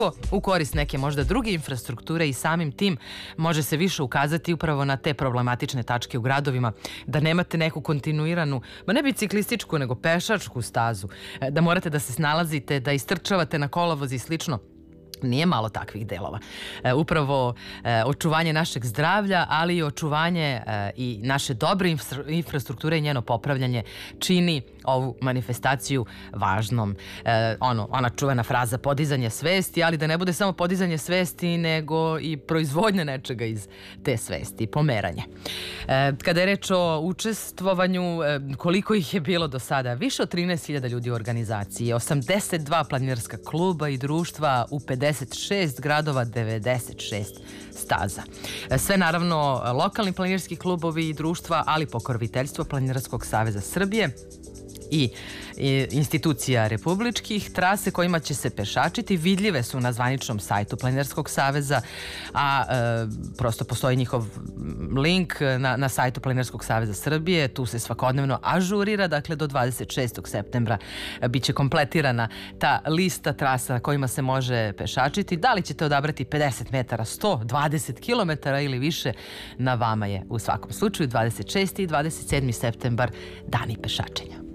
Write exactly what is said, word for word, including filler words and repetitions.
u korist neke možda druge infrastrukture i samim tim može se više ukazati upravo na te problematične tačke u gradovima, da nemate neku kontinuiranu, ma ne biciklističku, nego pešačku stazu, da morate da se snalazite, da istrčavate na kolovoz i slično. Nije malo takvih delova. E, upravo e, očuvanje našeg zdravlja, ali i očuvanje e, i naše dobre infrastrukture i njeno popravljanje čini ovu manifestaciju važnom. E, ono, ona čuvena fraza podizanje svesti, ali da ne bude samo podizanje svesti, nego i proizvodnja nečega iz te svesti, pomeranje. E, kada je reč o učestvovanju, e, koliko ih je bilo do sada? Više od trinaest hiljada ljudi u organizaciji, osamdeset dva planinarska kluba i društva u pedeset šest gradova, devedeset šest staza. Sve naravno lokalni planinarski klubovi i društva, ali pokroviteljstvo Planinarskog saveza Srbije i institucija republičkih. Trase kojima će se pešačiti vidljive su na zvaničnom sajtu Planinarskog saveza, a e, prosto postoji njihov link na, na sajtu Planinarskog saveza Srbije. Tu se svakodnevno ažurira, dakle do dvadeset šestog septembra bit će kompletirana ta lista trasa kojima se može pešačiti. Da li ćete odabrati pedeset metara, sto, dvadeset kilometara ili više, na vama je u svakom slučaju. Dvadeset šesti i dvadeset sedmi septembar, dani pešačenja.